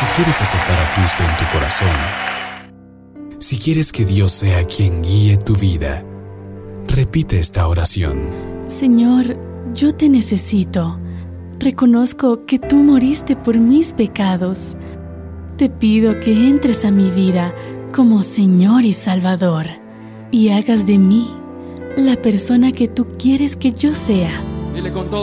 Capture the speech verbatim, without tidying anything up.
quieres aceptar a Cristo en tu corazón, si quieres que Dios sea quien guíe tu vida, repite esta oración. Señor, yo te necesito. Reconozco que tú moriste por mis pecados. Te pido que entres a mi vida como Señor y Salvador y hagas de mí la persona que tú quieres que yo sea. Dile con todo.